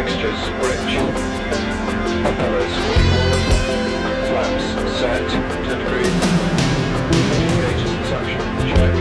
Fixtures bridge. Arrows 41. Flaps set 10 degrees.